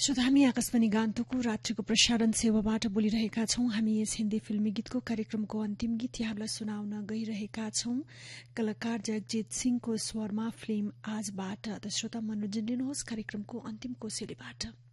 श्रोता, हामी आकाशवाणी गान्तोकको रात्रिको प्रसारण सेवाबाट बोलिरहेका छौं। हामी यस हिन्दी फिल्मी गीतको कार्यक्रमको अन्तिम गीत यहाँलाई सुनाउन गइरहेका छौं। कलाकार जगजीत सिंहको स्वरमा फिल्म आजबाट। श्रोता, मनोरञ्जन लिनुहोस् कार्यक्रमको अन्तिम कोसेलीबाट।